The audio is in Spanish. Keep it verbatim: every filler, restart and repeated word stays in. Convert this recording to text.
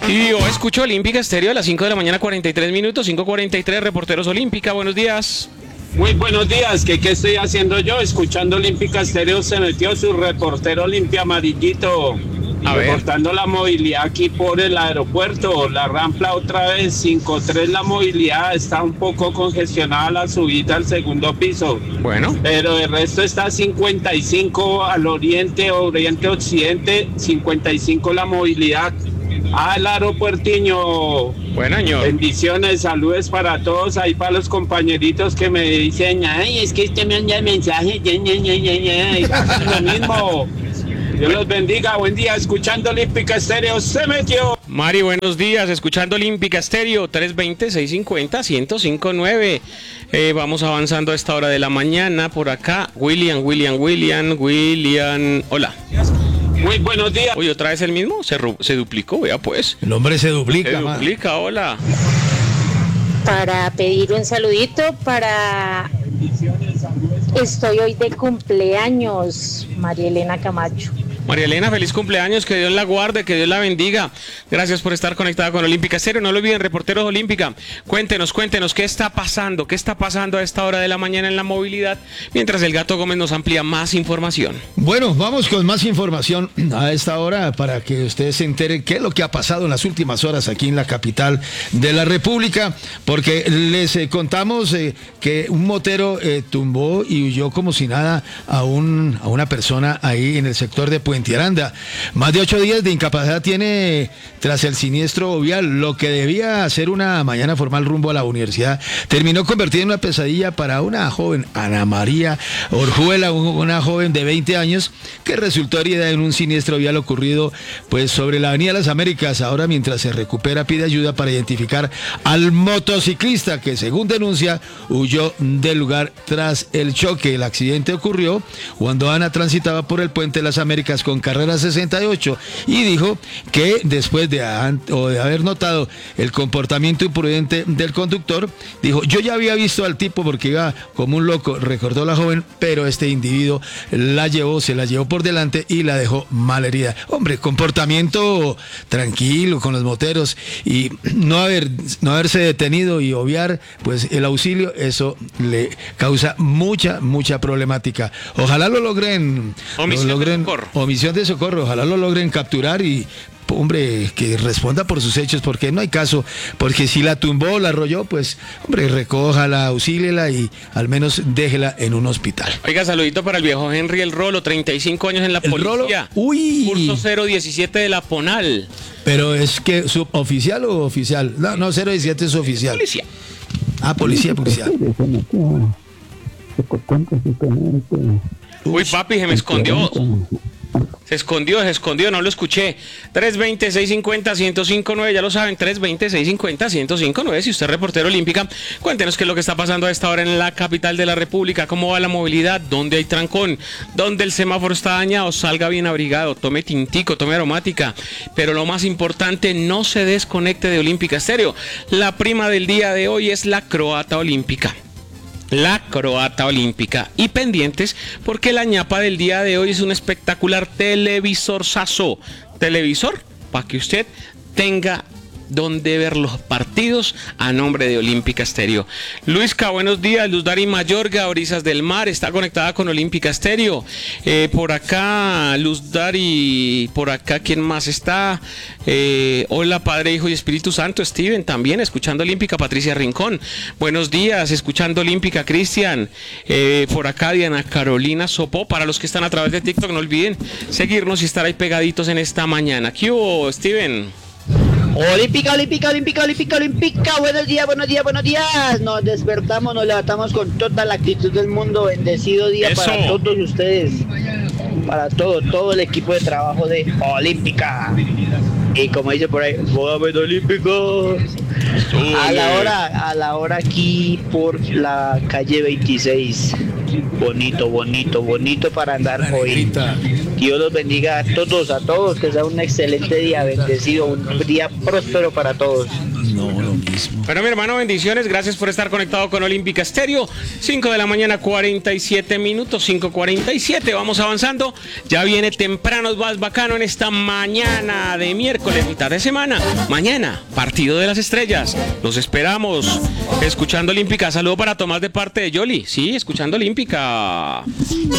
Y yo escucho Olímpica Estéreo a las cinco de la mañana, cuarenta y tres minutos, cinco cuarenta y tres, Reporteros Olímpica, buenos días. Muy buenos días, ¿qué, qué estoy haciendo yo? Escuchando Olímpica Estéreo, se metió su reportero Olimpia Amarillito, A reportando ver. La movilidad aquí por el aeropuerto, la Rampla otra vez, cinco tres la movilidad, está un poco congestionada la subida al segundo piso. Bueno. Pero el resto está cincuenta y cinco al oriente, oriente, occidente, cincuenta y cinco la movilidad. Al aeropuertiño. Buen año. Bendiciones, saludos para todos, ahí para los compañeritos que me dicen, ay, es que este me envía mensaje, ya, ya, ya, ya, ya, y hacen lo mismo. Dios los bendiga, buen día, escuchando Olímpica Estéreo, se metió. Mari, buenos días, escuchando Olímpica Estéreo, tres veinte, seiscientos cincuenta, ciento cinco punto nueve. Eh, vamos avanzando a esta hora de la mañana, por acá, William, William, William, William, hola. Muy buenos días. Uy, ¿otra vez el mismo? Se, se duplicó, vea pues. El hombre se duplica. Se duplica, man. Hola. Para pedir un saludito para... Estoy hoy de cumpleaños, María Elena Camacho. María Elena, feliz cumpleaños, que Dios la guarde, que Dios la bendiga. Gracias por estar conectada con Olímpica Estéreo. No lo olviden, Reporteros Olímpica. Cuéntenos, cuéntenos, ¿qué está pasando? ¿Qué está pasando a esta hora de la mañana en la movilidad? Mientras el Gato Gómez nos amplía más información. Bueno, vamos con más información a esta hora para que ustedes se enteren qué es lo que ha pasado en las últimas horas aquí en la capital de la República, porque les eh, contamos eh, que un motero eh, tumbó y huyó como si nada a, un, a una persona ahí en el sector de Puente Aranda. Más de ocho días de incapacidad tiene tras el siniestro vial. Lo que debía ser una mañana formal rumbo a la universidad terminó convertida en una pesadilla para una joven, Ana María Orjuela, una joven de veinte años que resultó herida en un siniestro vial ocurrido pues sobre la Avenida Las Américas. Ahora, mientras se recupera, pide ayuda para identificar al motociclista que, según denuncia, huyó del lugar tras el choque. El accidente ocurrió cuando Ana transitaba por el puente de Las Américas con carrera sesenta y ocho y dijo que después de, o de haber notado el comportamiento imprudente del conductor, dijo, yo ya había visto al tipo porque iba como un loco, recordó la joven, pero este individuo la llevó, se la llevó por delante y la dejó mal herida. Hombre, comportamiento tranquilo con los moteros y no haber, no haberse detenido y obviar pues el auxilio, eso le causa mucha, mucha problemática. Ojalá lo logren, omisión lo logren, de socorro. Omisión de socorro, ojalá lo logren capturar y hombre, que responda por sus hechos, porque no hay caso, porque si la tumbó, la arrolló, pues, hombre, recójala, auxíliela y al menos déjela en un hospital. Oiga, saludito para el viejo Henry El Rolo, treinta y cinco años en la El policía. Rolo, uy. Curso cero diecisiete de la Ponal. Pero es que, ¿suboficial o oficial? No, no, cero diecisiete es oficial. Policía. Ah, policía, policía. Uy, papi, se me escondió. Se escondió, se escondió, no lo escuché. tres veinte, seiscientos cincuenta, ciento cinco punto nueve, ya lo saben, tres veinte, seiscientos cincuenta, ciento cinco punto nueve. Si usted es reportero Olímpica, cuéntenos qué es lo que está pasando a esta hora en la capital de la República, cómo va la movilidad, dónde hay trancón, dónde el semáforo está dañado, salga bien abrigado, tome tintico, tome aromática, pero lo más importante, no se desconecte de Olímpica Estéreo. La prima del día de hoy es la croata olímpica. La croata olímpica. Y pendientes porque la ñapa del día de hoy es un espectacular televisorzazo. Televisor para que usted tenga donde ver los partidos a nombre de Olímpica Estéreo. Luisca, buenos días. Luz Dari Mayorga, Orizas del Mar, está conectada con Olímpica Estéreo. Eh, por acá, Luz Dari, por acá, ¿quién más está? Eh, hola, Padre, Hijo y Espíritu Santo. Steven, también, escuchando Olímpica. Patricia Rincón, buenos días, escuchando Olímpica. Cristian, eh, por acá, Diana Carolina Sopó. Para los que están a través de TikTok, no olviden seguirnos y estar ahí pegaditos en esta mañana. ¿Qué hubo, Steven? Olímpica, olímpica, olímpica, olímpica, olímpica, buenos días, buenos días, buenos días. Nos despertamos, nos levantamos con toda la actitud del mundo. Bendecido día Eso. Para todos ustedes, para todo, todo el equipo de trabajo de Olímpica. Y como dice por ahí, ¡Joven Olímpico! A la hora, a la hora aquí por la calle veintiséis. Bonito, bonito, bonito para andar hoy. Dios los bendiga a todos, a todos, que sea un excelente día, bendecido, un día próspero para todos. No, lo mismo. Bueno, mi hermano, bendiciones. Gracias por estar conectado con Olímpica Estéreo. cinco de la mañana, cuarenta y siete minutos. cinco cuarenta y siete. Vamos avanzando. Ya viene temprano, más bacano en esta mañana de miércoles, mitad de semana. Mañana, partido de las estrellas. Los esperamos. Escuchando Olímpica. Saludo para Tomás de parte de Yoli. Sí, escuchando Olímpica.